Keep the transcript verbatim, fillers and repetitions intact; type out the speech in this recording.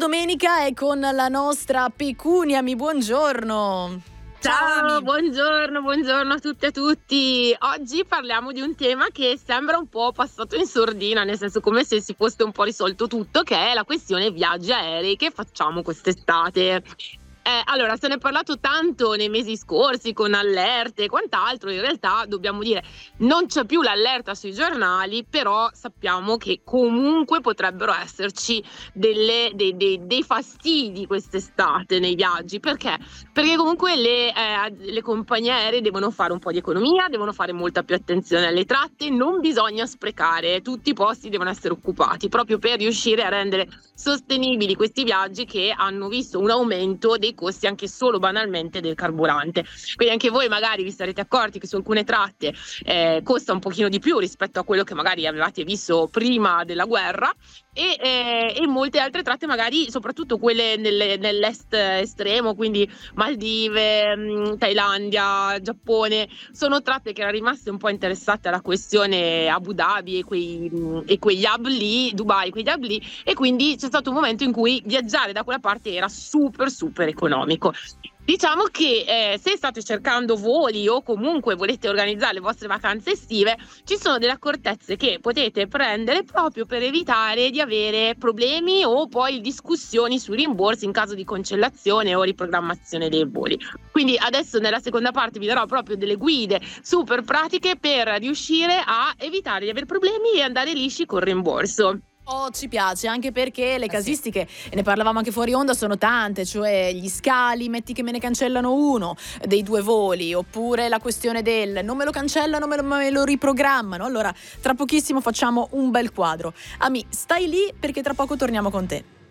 domenica è con la nostra Pecunia. Mi buongiorno. Ciao, Ciao, buongiorno, buongiorno a tutte e a tutti. Oggi parliamo di un tema che sembra un po' passato in sordina, nel senso come se si fosse un po' risolto tutto, che è la questione viaggi aerei che facciamo quest'estate. Eh, allora, se ne è parlato tanto nei mesi scorsi con allerte e quant'altro, in realtà dobbiamo dire non c'è più l'allerta sui giornali, però sappiamo che comunque potrebbero esserci delle, dei, dei, dei fastidi quest'estate nei viaggi. Perché? Perché comunque le, eh, le compagnie aeree devono fare un po' di economia, devono fare molta più attenzione alle tratte, non bisogna sprecare, tutti i posti devono essere occupati proprio per riuscire a rendere sostenibili questi viaggi che hanno visto un aumento dei costi anche solo banalmente del carburante. Quindi anche voi magari vi sarete accorti che su alcune tratte eh, costa un pochino di più rispetto a quello che magari avevate visto prima della guerra e, eh, e molte altre tratte magari, soprattutto quelle nelle, nell'est estremo, quindi Maldive, mh, Thailandia, Giappone, sono tratte che erano rimaste un po' interessate alla questione Abu Dhabi e quei, mh, e quegli hub lì, Dubai, quegli hub lì, e quindi c'è stato un momento in cui viaggiare da quella parte era super super economico. Diciamo che eh, se state cercando voli o comunque volete organizzare le vostre vacanze estive, ci sono delle accortezze che potete prendere proprio per evitare di avere problemi o poi discussioni sui rimborsi in caso di cancellazione o riprogrammazione dei voli. Quindi adesso nella seconda parte vi darò proprio delle guide super pratiche per riuscire a evitare di avere problemi e andare lisci col rimborso. Oh, ci piace, anche perché le Eh sì. casistiche, e ne parlavamo anche fuori onda, sono tante, cioè gli scali, metti che me ne cancellano uno dei due voli, oppure la questione del non me lo cancellano, me lo, me lo riprogrammano. Allora, tra pochissimo facciamo un bel quadro. Ami, stai lì perché tra poco torniamo con te.